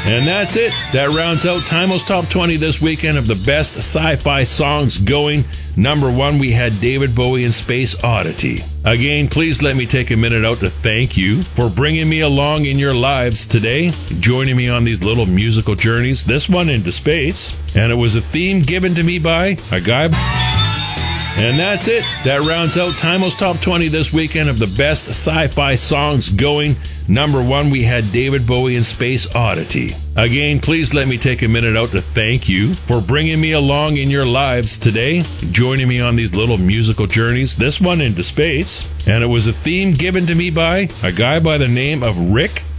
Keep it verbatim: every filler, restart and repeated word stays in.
And that's it. That rounds out Timo's Top twenty this weekend of the best sci-fi songs going. Number one, we had David Bowie and Space Oddity. Again, please let me take a minute out to thank you for bringing me along in your lives today, joining me on these little musical journeys, this one into space. And it was a theme given to me by a guy... And that's it. That rounds out Timo's Top twenty this weekend of the best sci-fi songs going. Number one, we had David Bowie and Space Oddity. Again, please let me take a minute out to thank you for bringing me along in your lives today, joining me on these little musical journeys, this one into space. And it was a theme given to me by a guy by the name of Rick